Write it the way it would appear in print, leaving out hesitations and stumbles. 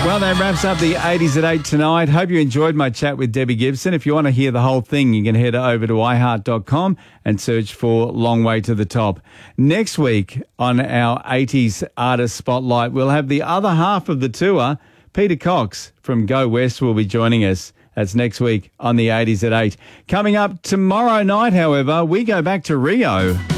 Well, that wraps up the 80s at 8 tonight. Hope you enjoyed my chat with Debbie Gibson. If you want to hear the whole thing, you can head over to iHeart.com and search for Long Way to the Top. Next week on our 80s Artist Spotlight, we'll have the other half of the tour. Peter Cox from Go West will be joining us. That's next week on the 80s at 8. Coming up tomorrow night, however, we go back to Rio.